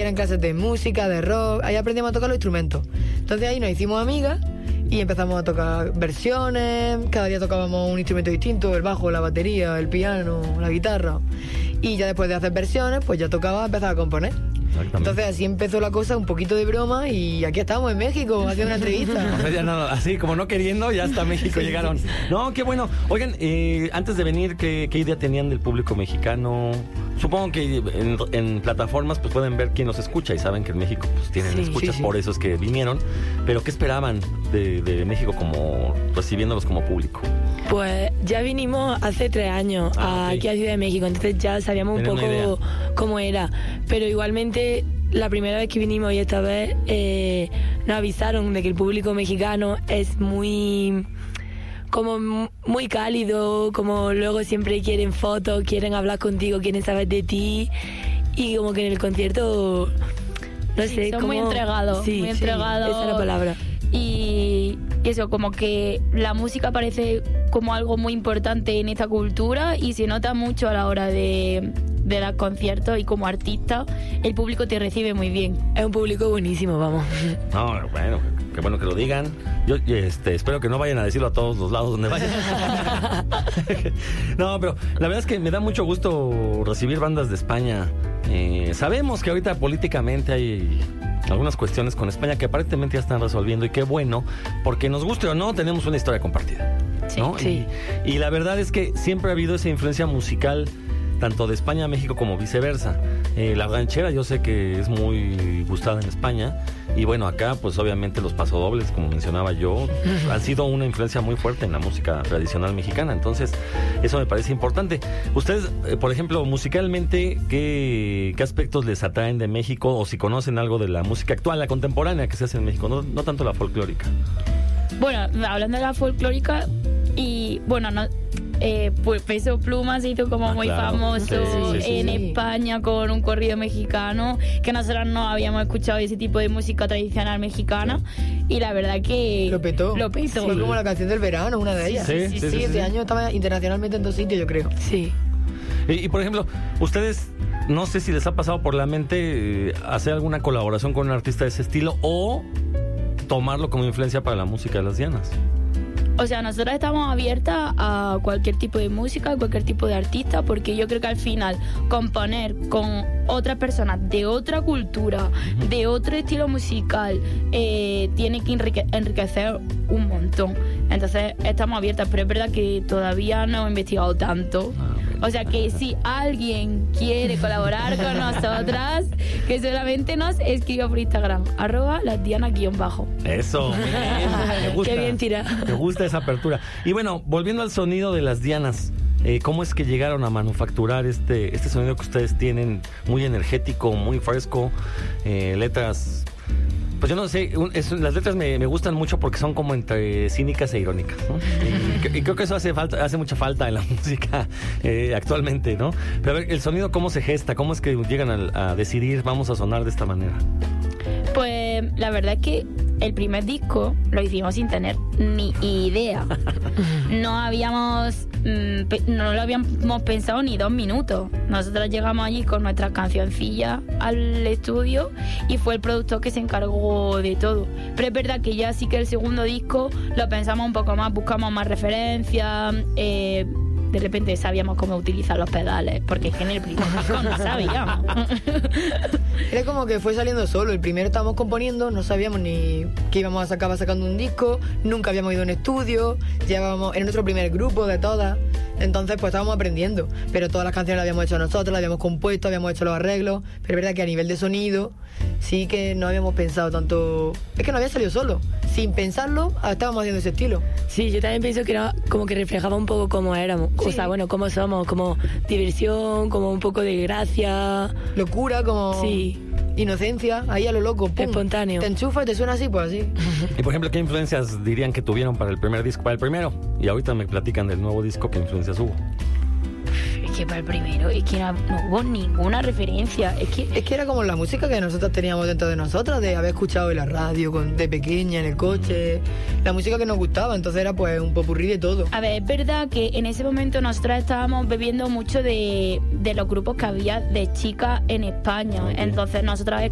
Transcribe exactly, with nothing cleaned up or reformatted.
eran clases de música, de rock, ahí aprendíamos a tocar los instrumentos. Entonces ahí nos hicimos amigas y empezamos a tocar versiones, cada día tocábamos un instrumento distinto, el bajo, la batería, el piano, la guitarra. Y ya después de hacer versiones, pues ya tocaba empezar a componer. Entonces así empezó la cosa, un poquito de broma, y aquí estamos en México haciendo una entrevista. O sea, ya nada, así como no queriendo, ya hasta México sí, llegaron. Sí, sí. No, qué bueno. Oigan, eh, antes de venir, ¿qué, ¿qué idea tenían del público mexicano? Supongo que en, en plataformas pues pueden ver quién los escucha y saben que en México pues tienen sí, escuchas, sí, sí. Por eso es que vinieron. Pero ¿qué esperaban de, de México como recibiéndolos como público? Pues ya vinimos hace tres años ah, okay. aquí a Ciudad de México, entonces ya sabíamos un poco cómo era. Pero igualmente la primera vez que vinimos y esta vez eh, nos avisaron de que el público mexicano es muy... como muy cálido, como luego siempre quieren fotos, quieren hablar contigo, quieren saber de ti, y como que en el concierto, no sí, sé, son como... muy entregados, sí, muy entregados. Sí, esa es la palabra. Y eso, como que la música parece como algo muy importante en esta cultura y se nota mucho a la hora de, de los conciertos, y como artista el público te recibe muy bien. Es un público buenísimo, vamos. No, bueno, qué bueno que lo digan. Yo este, espero que no vayan a decirlo a todos los lados donde vayan. No, pero la verdad es que me da mucho gusto recibir bandas de España. Eh, sabemos que ahorita políticamente hay algunas cuestiones con España que aparentemente ya están resolviendo, y qué bueno, porque nos guste o no, tenemos una historia compartida, ¿no? Sí, sí. Y, y la verdad es que siempre ha habido esa influencia musical tanto de España a México como viceversa. Eh, la ranchera yo sé que es muy gustada en España, y bueno, acá pues obviamente los pasodobles, como mencionaba yo, han sido una influencia muy fuerte en la música tradicional mexicana. Entonces eso me parece importante. Ustedes, eh, por ejemplo, musicalmente, ¿qué, ¿qué aspectos les atraen de México? O si conocen algo de la música actual, la contemporánea que se hace en México, no, no tanto la folclórica. Bueno, hablando de la folclórica, y bueno, no... Eh, pues Peso Pluma se hizo como ah, muy claro. famoso sí, sí, sí, en sí. España con un corrido mexicano, que nosotros no habíamos escuchado ese tipo de música tradicional mexicana, sí. y la verdad que lo petó, lo petó. Fue como la canción del verano, una de ellas. Sí, sí, sí, sí, sí, este sí. año estaba internacionalmente en dos sitios, yo creo. Sí. Y, y por ejemplo, ustedes, no sé si les ha pasado por la mente eh, hacer alguna colaboración con un artista de ese estilo, o tomarlo como influencia para la música de las Dianas. O sea, nosotros estamos abiertas a cualquier tipo de música, a cualquier tipo de artista, porque yo creo que al final componer con otras personas de otra cultura, uh-huh. de otro estilo musical, eh, tiene que enrique- enriquecer un montón. Entonces estamos abiertas, pero es verdad que todavía no he investigado tanto. O sea que si alguien quiere colaborar con nosotras, que solamente nos escriba por Instagram, arroba lasdianas-bajo. Eso, bien, me gusta. Qué bien tira. Me gusta esa apertura. Y bueno, volviendo al sonido de las Dianas, eh, ¿cómo es que llegaron a manufacturar este, este sonido que ustedes tienen? Muy energético, muy fresco, eh, letras... Pues yo no sé, un, es, las letras me, me gustan mucho porque son como entre cínicas e irónicas, ¿no? Y, y creo que eso hace falta, hace mucha falta en la música eh, actualmente, ¿no? Pero a ver, el sonido, ¿cómo se gesta? ¿Cómo es que llegan a, a decidir vamos a sonar de esta manera? Pues la verdad es que el primer disco lo hicimos sin tener ni idea. No habíamos mmm, pe- no lo habíamos pensado ni dos minutos. Nosotros llegamos allí con nuestras cancioncillas al estudio y fue el productor que se encargó de todo. Pero es verdad que ya sí que el segundo disco lo pensamos un poco más, buscamos más referencias, eh, de repente sabíamos cómo utilizar los pedales, porque es que en el primer disco no sabíamos. Era como que fue saliendo solo. El primero estábamos componiendo, no sabíamos ni que íbamos a acabar sacando un disco, nunca habíamos ido a un estudio, llevábamos, era nuestro primer grupo de todas, entonces pues estábamos aprendiendo, pero todas las canciones las habíamos hecho nosotros, las habíamos compuesto, habíamos hecho los arreglos, pero es verdad que a nivel de sonido sí que no habíamos pensado tanto, es que no había salido solo, sin pensarlo estábamos haciendo ese estilo. Sí, yo también pienso que era como que reflejaba un poco cómo éramos, sí. O sea, bueno, cómo somos, como diversión, como un poco de gracia, locura, como sí. Inocencia, ahí a lo loco, pum, espontáneo. Te enchufas y te suena así, pues así. Y por ejemplo, ¿qué influencias dirían que tuvieron para el primer disco? Para el primero, y ahorita me platican del nuevo disco, ¿qué influencias hubo? Es que para el primero es que no, no hubo ninguna referencia. Es que es que era como la música que nosotros teníamos dentro de nosotras, de haber escuchado en la radio con, de pequeña, en el coche, la música que nos gustaba, entonces era pues un popurrí de todo. A ver, es verdad que en ese momento nosotras estábamos bebiendo mucho de, de los grupos que había de chicas en España, okay. Entonces nosotras